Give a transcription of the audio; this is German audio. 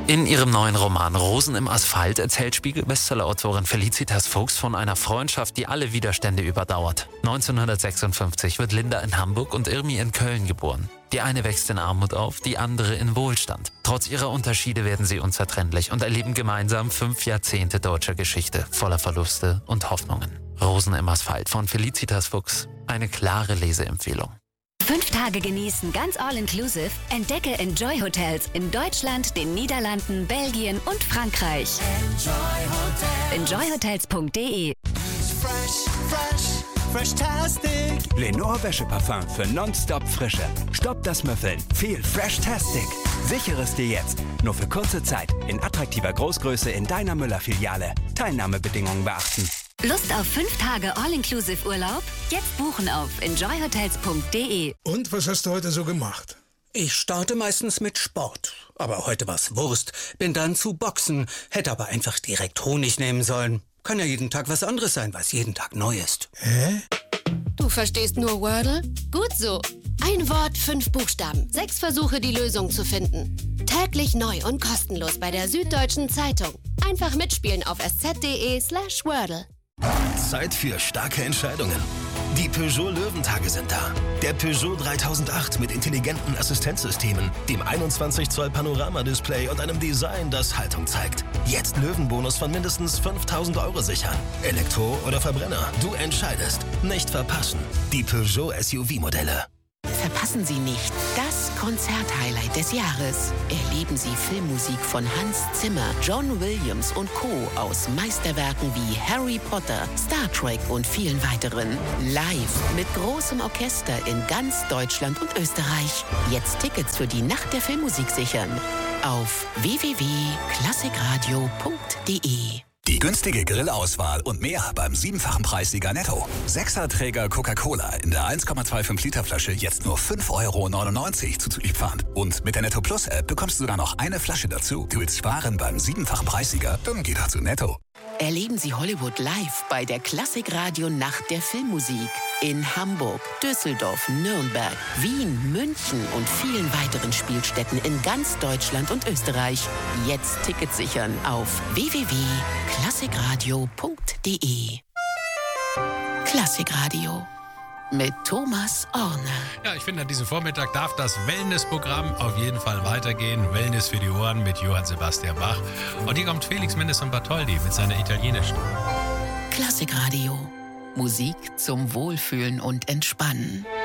In ihrem neuen Roman Rosen im Asphalt erzählt Spiegel-Bestseller-Autorin Felicitas Fuchs von einer Freundschaft, die alle Widerstände überdauert. 1956 wird Linda in Hamburg und Irmi in Köln geboren. Die eine wächst in Armut auf, die andere in Wohlstand. Trotz ihrer Unterschiede werden sie unzertrennlich und erleben gemeinsam 5 Jahrzehnte deutscher Geschichte, voller Verluste und Hoffnungen. Rosen im Asphalt von Felicitas Fuchs. Eine klare Leseempfehlung. 5 Tage genießen, ganz all-inclusive. Entdecke Enjoy Hotels in Deutschland, den Niederlanden, Belgien und Frankreich. Enjoyhotels.de. Freshtastic. Lenore Wäscheparfum für nonstop Frische. Stopp das Müffeln. Viel Freshtastic. Sichere es dir jetzt. Nur für kurze Zeit. In attraktiver Großgröße in deiner Müller-Filiale. Teilnahmebedingungen beachten. Lust auf 5 Tage all-inclusive Urlaub? Jetzt buchen auf enjoyhotels.de. Und was hast du heute so gemacht? Ich starte meistens mit Sport. Aber heute war's Wurst. Bin dann zu Boxen. Hätte aber einfach direkt Honig nehmen sollen. Kann ja jeden Tag was anderes sein, was jeden Tag neu ist. Hä? Du verstehst nur Wordle? Gut so. Ein Wort, 5 Buchstaben. 6 Versuche, die Lösung zu finden. Täglich neu und kostenlos bei der Süddeutschen Zeitung. Einfach mitspielen auf sz.de/Wordle. Zeit für starke Entscheidungen. Die Peugeot Löwentage sind da. Der Peugeot 3008 mit intelligenten Assistenzsystemen, dem 21 Zoll Panoramadisplay und einem Design, das Haltung zeigt. Jetzt Löwenbonus von mindestens 5.000 € sichern. Elektro oder Verbrenner, du entscheidest. Nicht verpassen. Die Peugeot SUV-Modelle. Verpassen Sie nicht das Konzerthighlight des Jahres. Erleben Sie Filmmusik von Hans Zimmer, John Williams und Co. aus Meisterwerken wie Harry Potter, Star Trek und vielen weiteren. Live mit großem Orchester in ganz Deutschland und Österreich. Jetzt Tickets für die Nacht der Filmmusik sichern. Auf www.klassikradio.de. Die günstige Grillauswahl und mehr beim 7-fachen Preissieger Netto. 6er-Träger Coca-Cola in der 1,25 Liter Flasche jetzt nur 5,99 € zuzüglich Pfand. Und mit der Netto Plus App bekommst du sogar noch eine Flasche dazu. Du willst sparen beim 7-fachen Preissieger? Dann geh doch zu Netto. Erleben Sie Hollywood live bei der Klassikradio Nacht der Filmmusik. In Hamburg, Düsseldorf, Nürnberg, Wien, München und vielen weiteren Spielstätten in ganz Deutschland und Österreich. Jetzt Tickets sichern auf www.klassikradio.de. Klassikradio mit Thomas Orne. Ja, ich finde, an diesem Vormittag darf das Wellness-Programm auf jeden Fall weitergehen. Wellness für die Ohren mit Johann Sebastian Bach. Und hier kommt Felix Mendelssohn Bartholdy mit seiner italienischen. Klassikradio. Musik zum Wohlfühlen und Entspannen.